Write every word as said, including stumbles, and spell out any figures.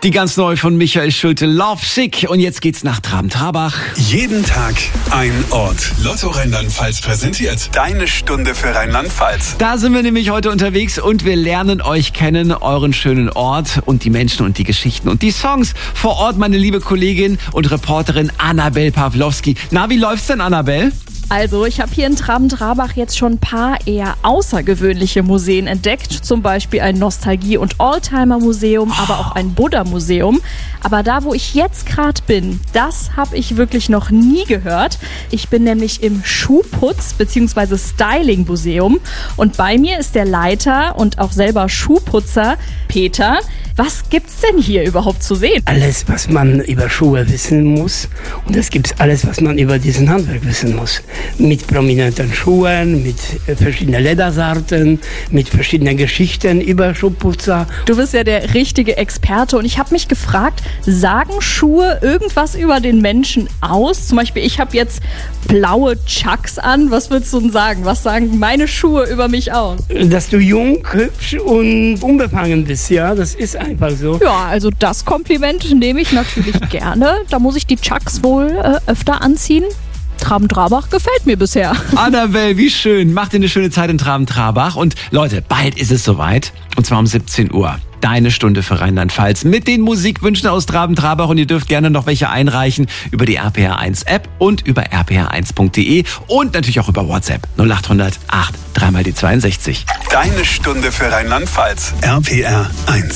Die ganz neu von Michael Schulte, Love Sick. Und jetzt geht's nach Traben-Trabach. Jeden Tag ein Ort. Lotto Rheinland-Pfalz präsentiert Deine Stunde für Rheinland-Pfalz. Da sind wir nämlich heute unterwegs und wir lernen euch kennen, euren schönen Ort und die Menschen und die Geschichten und die Songs. Vor Ort meine liebe Kollegin und Reporterin Annabel Pawlowski. Na, wie läuft's denn, Annabel? Also, ich habe hier in Traben-Trabach jetzt schon ein paar eher außergewöhnliche Museen entdeckt. Zum Beispiel ein Nostalgie- und Oldtimer-Museum, aber auch ein Buddha-Museum. Aber da, wo ich jetzt gerade bin, das habe ich wirklich noch nie gehört. Ich bin nämlich im Schuhputz- bzw. Styling-Museum. Und bei mir ist der Leiter und auch selber Schuhputzer, Peter. Was gibt's denn hier überhaupt zu sehen? Alles, was man über Schuhe wissen muss. Und es gibt alles, was man über diesen Handwerk wissen muss. Mit prominenten Schuhen, mit verschiedenen Ledersorten, mit verschiedenen Geschichten über Schuhputzer. Du bist ja der richtige Experte und ich habe mich gefragt, sagen Schuhe irgendwas über den Menschen aus? Zum Beispiel, ich habe jetzt blaue Chucks an. Was würdest du denn sagen? Was sagen meine Schuhe über mich aus? Dass du jung, hübsch und unbefangen bist, ja, das ist einfach so. Ja, also das Kompliment nehme ich natürlich gerne. Da muss ich die Chucks wohl äh, öfter anziehen. Traben-Trabach gefällt mir bisher. Annabel, wie schön. Macht dir eine schöne Zeit in Traben-Trabach. Und Leute, bald ist es soweit. Und zwar um siebzehn Uhr. Deine Stunde für Rheinland-Pfalz mit den Musikwünschen aus Traben-Trabach. Und ihr dürft gerne noch welche einreichen über die R P R eins App und über r p r eins punkt d e und natürlich auch über WhatsApp null acht hundert acht dreimal die zweiundsechzig. Deine Stunde für Rheinland-Pfalz. R P R eins.